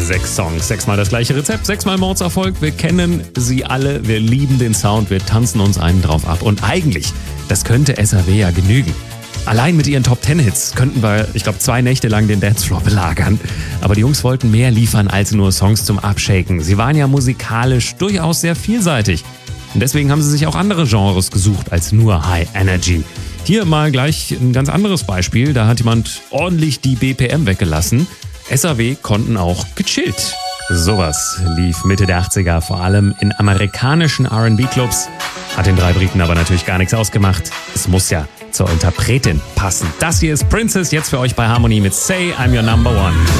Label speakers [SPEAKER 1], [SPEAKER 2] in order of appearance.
[SPEAKER 1] 6 Songs, 6-mal das gleiche Rezept, 6-mal Mordserfolg. Wir kennen sie alle, wir lieben den Sound, wir tanzen uns einen drauf ab. Und eigentlich, das könnte SAW ja genügen. Allein mit ihren Top-10-Hits könnten wir, ich glaube, 2 Nächte lang den Dancefloor belagern. Aber die Jungs wollten mehr liefern als nur Songs zum Abshaken. Sie waren ja musikalisch durchaus sehr vielseitig. Und deswegen haben sie sich auch andere Genres gesucht als nur High Energy. Hier mal gleich ein ganz anderes Beispiel. Da hat jemand ordentlich die BPM weggelassen. SAW konnten auch gechillt. Sowas lief Mitte der 80er vor allem in amerikanischen R&B-Clubs. Hat den 3 Briten aber natürlich gar nichts ausgemacht. Es muss ja zur Interpretin passen. Das hier ist Princess, jetzt für euch bei Harmony mit Say I'm Your Number One.